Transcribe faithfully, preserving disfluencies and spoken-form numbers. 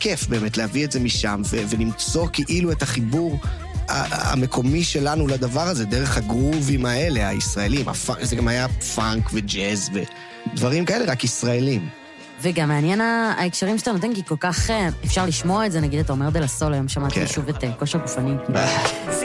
כיף באמת להביא את זה משם, ו- ולמצוא כאילו את החיבור המקומי שלנו לדבר הזה, דרך הגרובים האלה, הישראלים. הפ- זה גם היה פאנק וג'אז ודברים כאלה, רק ישראלים. וגם מעניין ההקשרים שאתה נותן, כי כל כך אפשר לשמוע את זה, נגיד אתה אומר דלה סול, היום שמעתי שוב את כושר גופני.